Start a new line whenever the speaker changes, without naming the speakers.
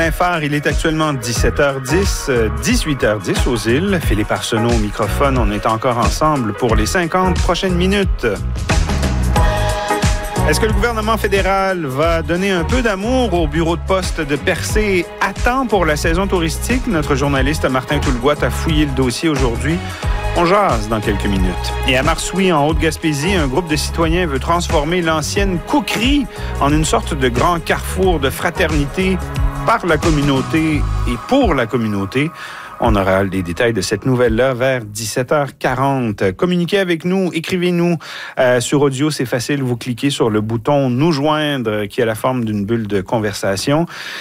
Phare, il est actuellement 17h10, 18h10 aux îles. Philippe Arsenault au microphone. On est encore ensemble pour les 50 prochaines minutes. Est-ce que le gouvernement fédéral va donner un peu d'amour au bureau de poste de Percé à temps pour la saison touristique? Notre journaliste Martin Toulgoat a fouillé le dossier aujourd'hui. On jase dans quelques minutes. Et à Marsouilles, en Haute-Gaspésie, un groupe de citoyens veut transformer l'ancienne Couquerie en une sorte de grand carrefour de fraternité par la communauté et pour la communauté. On aura les détails de cette nouvelle-là vers 17h40. Communiquez avec nous, écrivez-nous sur audio, c'est facile. Vous cliquez sur le bouton « Nous joindre » qui a la forme d'une bulle de conversation.